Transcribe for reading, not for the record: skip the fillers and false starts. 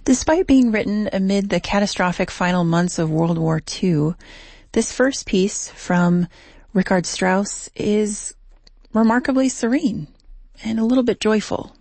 Despite being written amid the catastrophic final months of World War II, this first piece from Richard Strauss is remarkably serene and a little bit joyful.